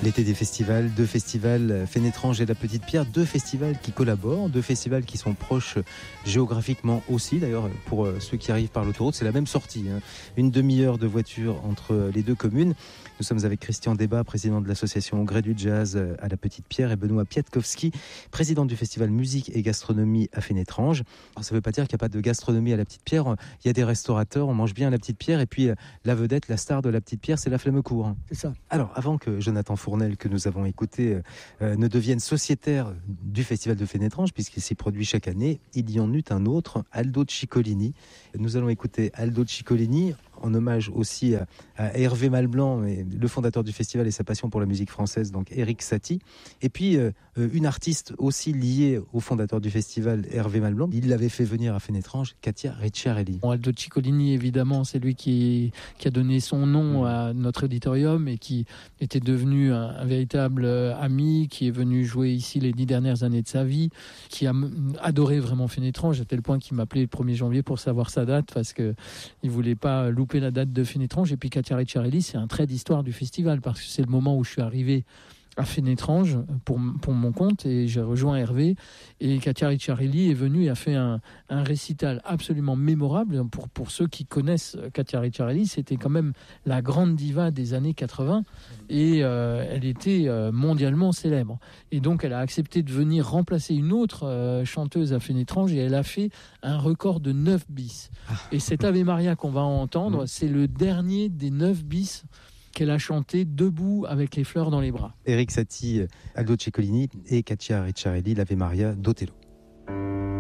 L'été des festivals, 2 festivals, Fénétrange et La Petite Pierre, 2 festivals qui collaborent, 2 festivals qui sont proches géographiquement aussi. D'ailleurs, pour ceux qui arrivent par l'autoroute, c'est la même sortie. Une demi-heure de voiture entre les 2 communes. Nous sommes avec Christian Debat, président de l'association Au Gré du Jazz à La Petite Pierre, et Benoît Piatkowski, président du festival Musique et Gastronomie à Fénétrange. Alors, ça ne veut pas dire qu'il n'y a pas de gastronomie à La Petite Pierre. Il y a des restaurateurs, on mange bien à La Petite Pierre, et puis la vedette, la star de La Petite Pierre, c'est la Flammecourt. C'est ça. Alors, avant que Jonathan Fournel, que nous avons écouté, ne devienne sociétaire du Festival de Fénétrange, puisqu'il s'y produit chaque année, il y en eut un autre, Aldo Ciccolini. Nous allons écouter Aldo Ciccolini, en hommage aussi à Hervé Malblanc, le fondateur du festival et sa passion pour la musique française, donc Éric Satie. Et puis, une artiste aussi liée au fondateur du festival, Hervé Malblanc. Il l'avait fait venir à Fénétrange, Katia Ricciarelli. Bon, Aldo Ciccolini, évidemment, c'est lui qui a donné son nom à notre auditorium et qui était devenu un véritable ami, qui est venu jouer ici les 10 dernières années de sa vie, qui a adoré vraiment Fénétrange, à tel point qu'il m'appelait le 1er janvier pour savoir sa date, parce qu'il ne voulait pas louper la date de Fénétrange. Et puis Katia Ricciarelli, c'est un trait d'histoire du festival, parce que c'est le moment où je suis arrivé à Fénétrange pour mon compte, et j'ai rejoint Hervé, et Katia Ricciarelli est venue et a fait un récital absolument mémorable. Pour ceux qui connaissent Katia Ricciarelli, c'était quand même la grande diva des années 80, et elle était mondialement célèbre, et donc elle a accepté de venir remplacer une autre chanteuse à Fénétrange, et elle a fait un record de 9 bis. Et cet Ave Maria qu'on va entendre, c'est le dernier des 9 bis qu'elle a chanté debout avec les fleurs dans les bras. Éric Satie, Aldo Ciccolini et Katia Ricciarelli, l'Ave Maria d'Otello.